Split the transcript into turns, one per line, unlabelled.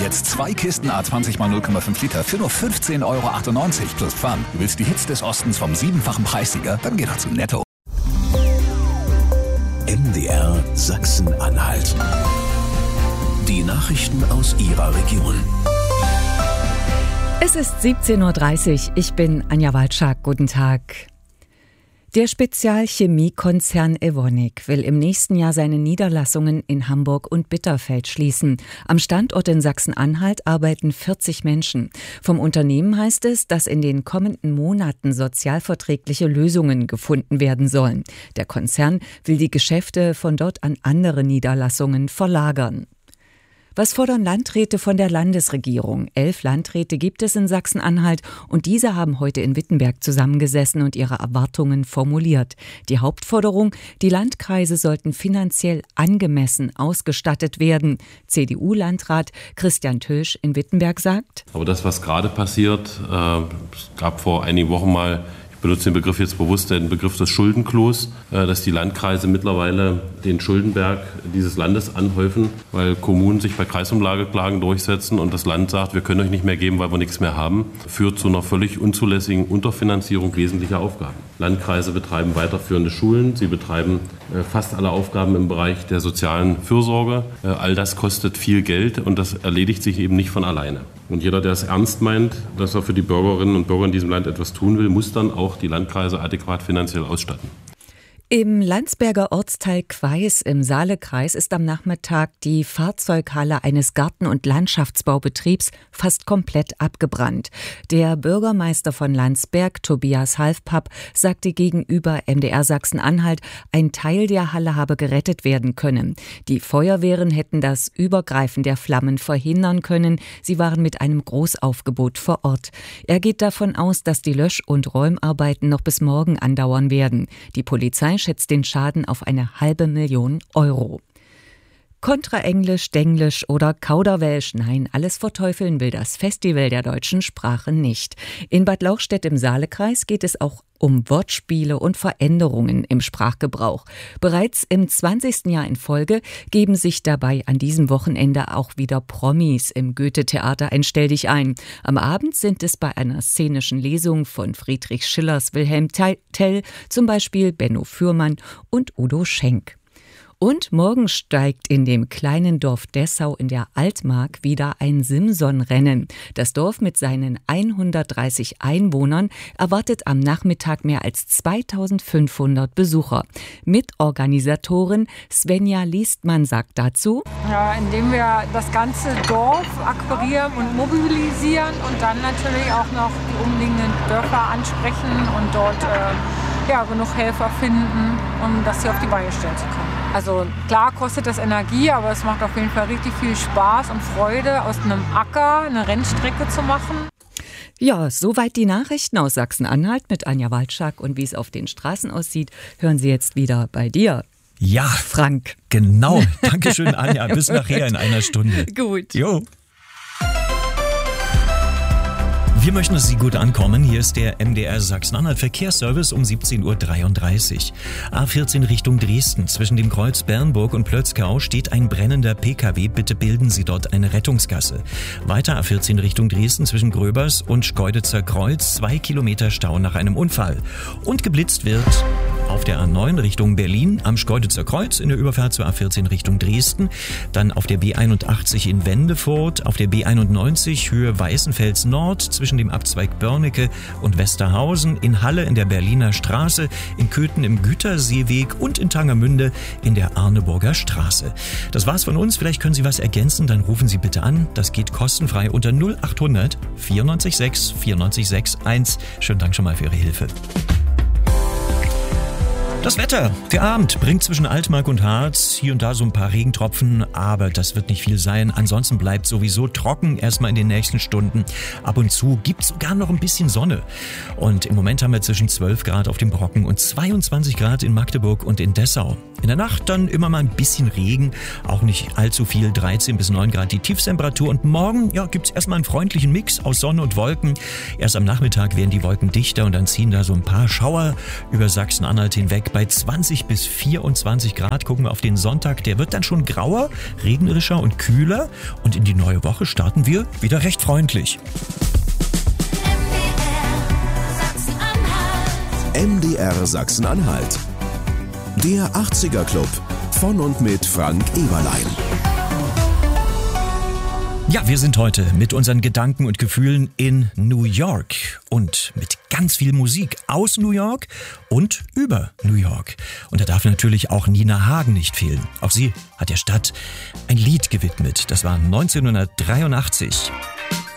Jetzt 2 Kisten A20 x 0,5 Liter für nur 15,98 € plus Pfand. Du willst die Hits des Ostens vom 7-fachen Preissieger? Dann geh doch zu Netto.
MDR Sachsen-Anhalt. Die Nachrichten aus Ihrer Region.
Es ist 17:30 Uhr. Ich bin Anja Walczak. Guten Tag. Der Spezialchemiekonzern Evonik will im nächsten Jahr seine Niederlassungen in Hamburg und Bitterfeld schließen. Am Standort in Sachsen-Anhalt arbeiten 40 Menschen. Vom Unternehmen heißt es, dass in den kommenden Monaten sozialverträgliche Lösungen gefunden werden sollen. Der Konzern will die Geschäfte von dort an andere Niederlassungen verlagern. Was fordern Landräte von der Landesregierung? 11 Landräte gibt es in Sachsen-Anhalt und diese haben heute in Wittenberg zusammengesessen und ihre Erwartungen formuliert. Die Hauptforderung: Die Landkreise sollten finanziell angemessen ausgestattet werden. CDU-Landrat Christian Tösch in Wittenberg sagt:
Aber das, was gerade passiert, es gab vor einigen Wochen mal, ich benutze den Begriff jetzt bewusst, den Begriff des Schuldenklos, dass die Landkreise mittlerweile den Schuldenberg dieses Landes anhäufen, weil Kommunen sich bei Kreisumlageklagen durchsetzen und das Land sagt, wir können euch nicht mehr geben, weil wir nichts mehr haben, führt zu einer völlig unzulässigen Unterfinanzierung wesentlicher Aufgaben. Landkreise betreiben weiterführende Schulen, sie betreiben fast alle Aufgaben im Bereich der sozialen Fürsorge. All das kostet viel Geld und das erledigt sich eben nicht von alleine. Und jeder, der es ernst meint, dass er für die Bürgerinnen und Bürger in diesem Land etwas tun will, muss dann auch die Landkreise adäquat finanziell ausstatten.
Im Landsberger Ortsteil Queis im Saalekreis ist am Nachmittag die Fahrzeughalle eines Garten- und Landschaftsbaubetriebs fast komplett abgebrannt. Der Bürgermeister von Landsberg, Tobias Halfpapp, sagte gegenüber MDR Sachsen-Anhalt, ein Teil der Halle habe gerettet werden können. Die Feuerwehren hätten das Übergreifen der Flammen verhindern können. Sie waren mit einem Großaufgebot vor Ort. Er geht davon aus, dass die Lösch- und Räumarbeiten noch bis morgen andauern werden. Die Polizei schätzt den Schaden auf 500.000 €. Kontraenglisch, Denglisch oder Kauderwelsch, nein, alles verteufeln will das Festival der deutschen Sprache nicht. In Bad Lauchstädt im Saalekreis geht es auch um Wortspiele und Veränderungen im Sprachgebrauch. Bereits im 20. Jahr in Folge geben sich dabei an diesem Wochenende auch wieder Promis im Goethe-Theater ein Stelldichein. Am Abend sind es bei einer szenischen Lesung von Friedrich Schillers Wilhelm Tell zum Beispiel Benno Fürmann und Udo Schenk. Und morgen steigt in dem kleinen Dorf Dessau in der Altmark wieder ein Simson-Rennen. Das Dorf mit seinen 130 Einwohnern erwartet am Nachmittag mehr als 2500 Besucher. Mitorganisatorin Svenja Liestmann sagt dazu:
Ja, indem wir das ganze Dorf akquirieren und mobilisieren und dann natürlich auch noch die umliegenden Dörfer ansprechen und dort genug Helfer finden, um das hier auf die Beine stellen zu können. Also klar kostet das Energie, aber es macht auf jeden Fall richtig viel Spaß und Freude, aus einem Acker eine Rennstrecke zu machen.
Ja, soweit die Nachrichten aus Sachsen-Anhalt mit Anja Walczak. Und wie es auf den Straßen aussieht, hören Sie jetzt wieder bei dir.
Ja,
Frank.
Genau. Dankeschön, Anja. Bis nachher in einer Stunde.
Gut.
Jo. Wir möchten, dass Sie gut ankommen. Hier ist der MDR Sachsen-Anhalt Verkehrsservice um 17:33 Uhr. A14 Richtung Dresden. Zwischen dem Kreuz Bernburg und Plötzkau steht ein brennender PKW. Bitte bilden Sie dort eine Rettungsgasse. Weiter A14 Richtung Dresden zwischen Gröbers und Schkeuditzer Kreuz. 2 Kilometer Stau nach einem Unfall. Und geblitzt wird auf der A9 Richtung Berlin am Schkeuditzer Kreuz in der Überfahrt zur A14 Richtung Dresden. Dann auf der B81 in Wendefurt. Auf der B91 Höhe Weißenfels Nord zwischen dem Abzweig Börnecke und Westerhausen, in Halle in der Berliner Straße, in Köthen im Güterseeweg und in Tangermünde in der Arneburger Straße. Das war's von uns. Vielleicht können Sie was ergänzen, dann rufen Sie bitte an. Das geht kostenfrei unter 0800 94 6 94 61. Schönen Dank schon mal für Ihre Hilfe. Das Wetter. Der Abend bringt zwischen Altmark und Harz hier und da so ein paar Regentropfen, aber das wird nicht viel sein. Ansonsten bleibt sowieso trocken erstmal in den nächsten Stunden. Ab und zu gibt es sogar noch ein bisschen Sonne. Und im Moment haben wir zwischen 12 Grad auf dem Brocken und 22 Grad in Magdeburg und in Dessau. In der Nacht dann immer mal ein bisschen Regen, auch nicht allzu viel, 13 bis 9 Grad die Tiefstemperatur. Und morgen gibt es erstmal einen freundlichen Mix aus Sonne und Wolken. Erst am Nachmittag werden die Wolken dichter und dann ziehen da so ein paar Schauer über Sachsen-Anhalt hinweg. Tag bei 20 bis 24 Grad. Gucken wir auf den Sonntag, der wird dann schon grauer, regnerischer und kühler. Und in die neue Woche starten wir wieder recht freundlich.
MDR Sachsen-Anhalt. Der 80er Club von und mit Frank Eberlein.
Ja, wir sind heute mit unseren Gedanken und Gefühlen in New York und mit ganz viel Musik aus New York und über New York. Und da darf natürlich auch Nina Hagen nicht fehlen. Auch sie hat der Stadt ein Lied gewidmet. Das war 1983.